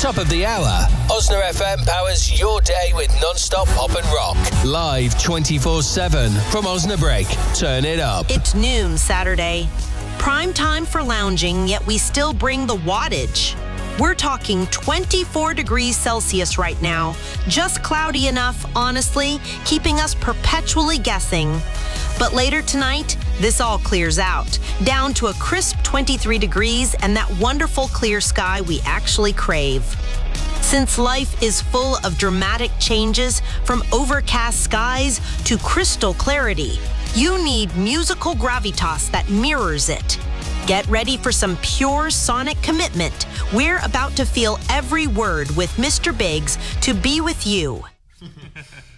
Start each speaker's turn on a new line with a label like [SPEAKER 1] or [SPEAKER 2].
[SPEAKER 1] Top of the hour. Osna FM powers your day with non-stop pop and rock. Live 24/7 from Osnabrück. Turn it up.
[SPEAKER 2] It's noon Saturday. Prime time for lounging, yet we still bring the wattage. We're talking 24 degrees Celsius right now. Just cloudy enough, honestly, keeping us perpetually guessing. But later tonight, this all clears out, down to a crisp 23 degrees and that wonderful clear sky we actually crave. Since life is full of dramatic changes, from overcast skies to crystal clarity, you need musical gravitas that mirrors it. Get ready for some pure sonic commitment. We're about to feel every word with Mr. Biggs to be with you.